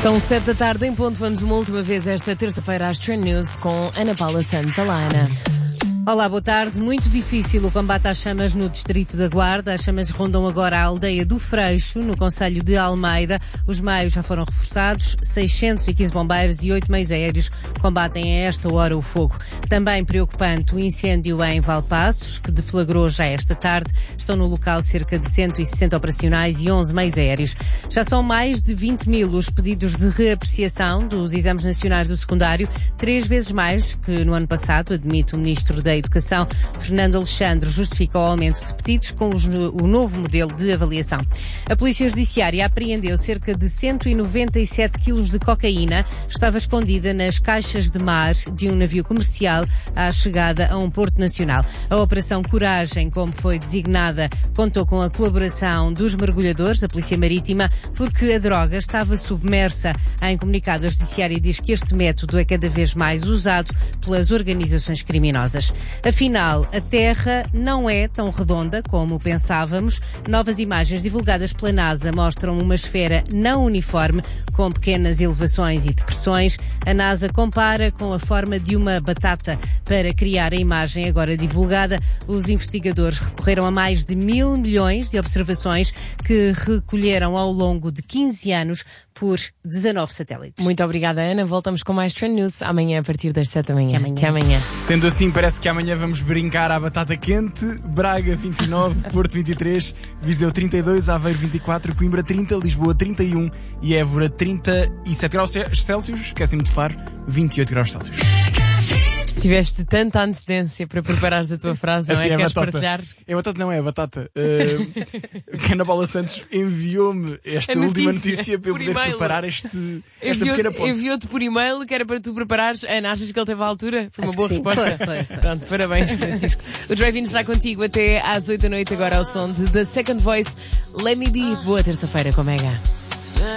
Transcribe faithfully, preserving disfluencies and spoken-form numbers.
São sete da tarde em ponto. Vamos uma última vez esta terça-feira às Trend News com Ana Paula Santos. Olá, Ana. Olá, boa tarde. Muito difícil o combate às chamas no distrito da Guarda. As chamas rondam agora a aldeia do Freixo, no concelho de Almeida. Os meios já foram reforçados. seiscentos e quinze bombeiros e oito meios aéreos combatem a esta hora o fogo. Também preocupante o incêndio em Valpaços, que deflagrou já esta tarde. Estão no local cerca de cento e sessenta operacionais e onze meios aéreos. Já são mais de vinte mil os pedidos de reapreciação dos exames nacionais do secundário, três vezes mais que no ano passado, admite o Ministro da Educação. Fernando Alexandre justifica o aumento de pedidos com os, o novo modelo de avaliação. A Polícia Judiciária apreendeu cerca de cento e noventa e sete quilos de cocaína. Estava escondida nas caixas de mar de um navio comercial à chegada a um porto nacional. A Operação Coragem, como foi designada, contou com a colaboração dos mergulhadores da Polícia Marítima, porque a droga estava submersa. Em comunicado, a Judiciária diz que este método é cada vez mais usado pelas organizações criminosas. Afinal, a Terra não é tão redonda como pensávamos. Novas imagens divulgadas pela NASA mostram uma esfera não uniforme, com pequenas elevações e depressões. A NASA compara com a forma de uma batata. Para criar a imagem agora divulgada, os investigadores recorreram a mais de mil milhões de observações que recolheram ao longo de quinze anos por dezanove satélites. Muito obrigada, Ana. Voltamos com mais Trend News amanhã a partir das sete da manhã. Até amanhã. Até amanhã. Sendo assim, parece que amanhã vamos brincar à batata quente. Braga vinte e nove, Porto vinte e três, Viseu trinta e dois, Aveiro vinte e quatro, Coimbra trinta, Lisboa trinta e um e Évora trinta e sete graus Celsius. Esquecem-me de Faro, vinte e oito graus Celsius. Tiveste tanta antecedência para preparares a tua frase, não assim, é? é Queres batata. partilhar? É batata, não é, é batata. Uh, Ana Paula Santos enviou-me esta notícia, última notícia para eu poder e-mail. preparar este, esta Enviou, pequena ponte. enviou-te por e-mail que era para tu preparares. Ana, achas que ele teve a altura? Foi uma Acho boa que sim. resposta. Foi, foi, foi. Pronto, parabéns, Francisco. O Drive-In está contigo até às oito da noite, agora ao som de The Second Voice. Let Me Be. Boa terça-feira com Mega.